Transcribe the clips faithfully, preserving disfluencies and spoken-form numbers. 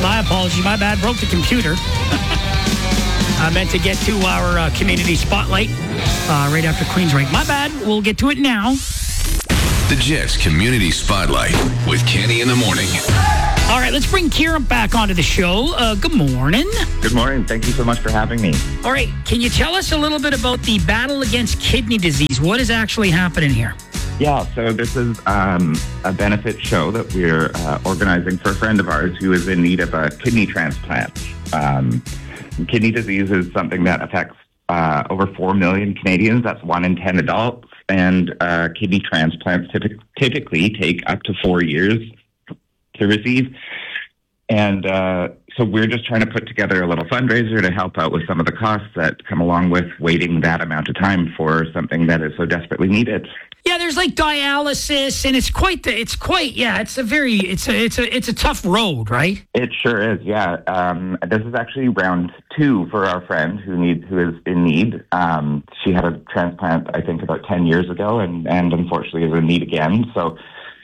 My apologies. My bad. Broke the computer. I meant to get to our uh, community spotlight uh, right after Queensrÿche. My bad. We'll get to it now. The Jets Community Spotlight with Kenny in the morning. All right, let's bring Kieran back onto the show. Uh, good morning. Good morning. Thank you so much for having me. All right, can you tell us a little bit about the battle against kidney disease? What is actually happening here? Yeah, so this is um, a benefit show that we're uh, organizing for a friend of ours who is in need of a kidney transplant. Um, kidney disease is something that affects uh, over four million Canadians. That's one in ten adults. And uh, kidney transplants typ- typically take up to four years to receive. And uh, so we're just trying to put together a little fundraiser to help out with some of the costs that come along with waiting that amount of time for something that is so desperately needed. Yeah, there's like dialysis, and it's quite the, it's quite, yeah, it's a very, it's a, it's a, it's a tough road, right? It sure is, yeah. Um, this is actually round two for our friend who needs, who is in need. Um, she had a transplant, I think, about ten years ago, and, and unfortunately is in need again. So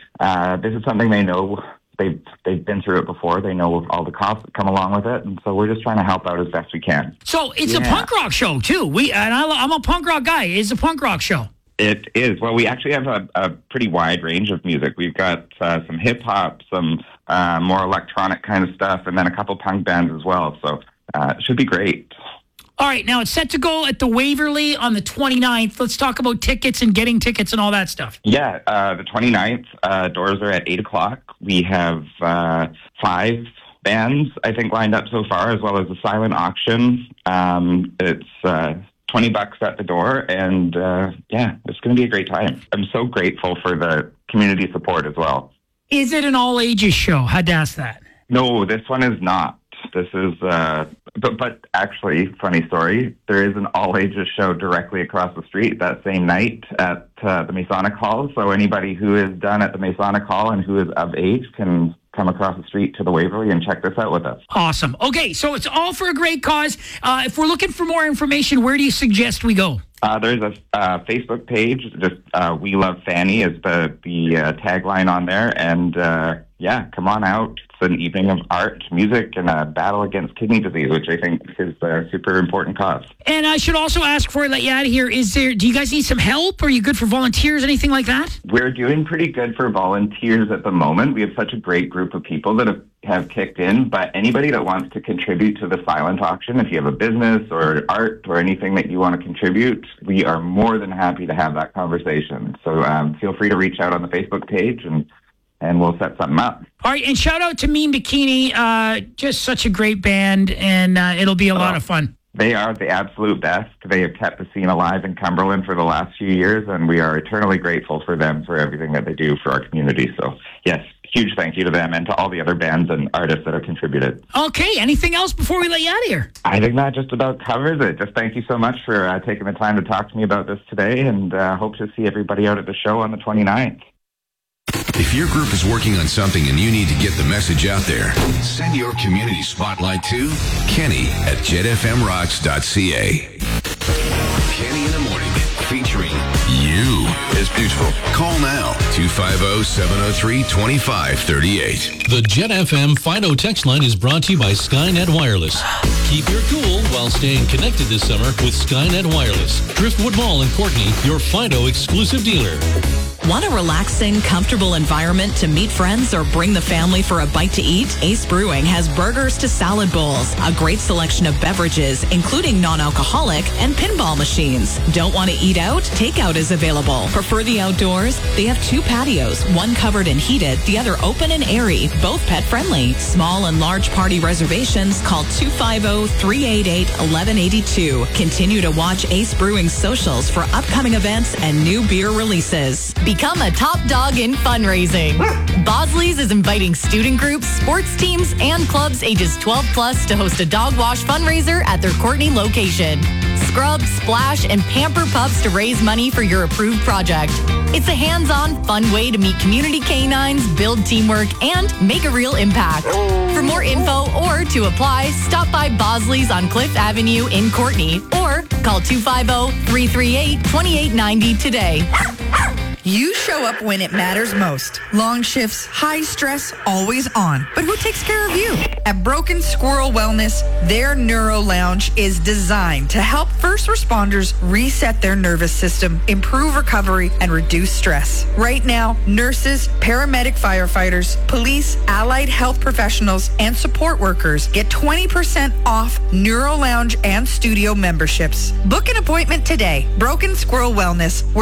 uh, this is something they know. They've, they've been through it before. They know all the costs that come along with it. And so we're just trying to help out as best we can. So it's yeah. a punk rock show, too. We and I, I'm a punk rock guy. It's a punk rock show. It is. Well, we actually have a, a pretty wide range of music. We've got uh, some hip-hop, some uh, more electronic kind of stuff, and then a couple punk bands as well. So uh, it should be great. All right. Now, it's set to go at the Waverly on the twenty-ninth. Let's talk about tickets and getting tickets and all that stuff. Yeah, uh, the twenty-ninth, uh, doors are at eight o'clock. We have uh, five bands, I think, lined up so far, as well as a silent auction. Um, it's uh, twenty bucks at the door, and uh, yeah, it's going to be a great time. I'm so grateful for the community support as well. Is it an all-ages show? Had to ask that. No, this one is not. This is, uh, but, but actually, funny story, there is an all-ages show directly across the street that same night at uh, the Masonic Hall. So anybody who is done at the Masonic Hall and who is of age can come across the street to the Waverly and check this out with us. Awesome. Okay, so it's all for a great cause. Uh, if we're looking for more information, where do you suggest we go? Uh, there's a uh, Facebook page, just uh, We Love Fanny is the, the uh, tagline on there. And uh, yeah, come on out. It's an evening of art, music, and a battle against kidney disease, which I think is a super important cause. And I should also ask before I let you out of here, is there, do you guys need some help? Are you good for volunteers, anything like that? We're doing pretty good for volunteers at the moment. We have such a great group of people that have, have kicked in, but anybody that wants to contribute to the silent auction, if you have a business or art or anything that you want to contribute, we are more than happy to have that conversation. So um, feel free to reach out on the Facebook page and and we'll set something up. All right, and shout out to Mean Bikini. Uh, just such a great band, and uh, it'll be a oh, lot of fun. They are the absolute best. They have kept the scene alive in Cumberland for the last few years, and we are eternally grateful for them for everything that they do for our community. So, yes, huge thank you to them and to all the other bands and artists that have contributed. Okay, anything else before we let you out of here? I think that just about covers it. Just thank you so much for uh, taking the time to talk to me about this today, and uh, hope to see everybody out at the show on the twenty-ninth. If your group is working on something and you need to get the message out there, send your community spotlight to Kenny at jet f m rocks dot c a. Kenny in the Morning, featuring you. It's beautiful. Call now, two five zero, seven zero three, two five three eight. The Jet F M Fido text line is brought to you by Skynet Wireless. Keep your cool while staying connected this summer with Skynet Wireless. Driftwood Mall in Courtney, your Fido exclusive dealer. Want a relaxing, comfortable environment to meet friends or bring the family for a bite to eat? Ace Brewing has burgers to salad bowls, a great selection of beverages, including non-alcoholic, and pinball machines. Don't want to eat out? Takeout is available. Prefer the outdoors? They have two patios, one covered and heated, the other open and airy, both pet-friendly. Small and large party reservations, call two five zero, three eight eight, one one eight two. Continue to watch Ace Brewing's socials for upcoming events and new beer releases. Become a top dog in fundraising. Bosley's is inviting student groups, sports teams, and clubs ages twelve plus to host a dog wash fundraiser at their Courtney location. Scrub, splash, and pamper pups to raise money for your approved project. It's a hands-on, fun way to meet community canines, build teamwork, and make a real impact. For more info or to apply, stop by Bosley's on Cliff Avenue in Courtney or call two five zero, three three eight, two eight nine zero today. You show up when it matters most. Long shifts, high stress, always on. But who takes care of you? At Broken Squirrel Wellness, their Neuro Lounge is designed to help first responders reset their nervous system, improve recovery, and reduce stress. Right now, nurses, paramedic firefighters, police, allied health professionals, and support workers get twenty percent off Neuro Lounge and studio memberships. Book an appointment today. Broken Squirrel Wellness, where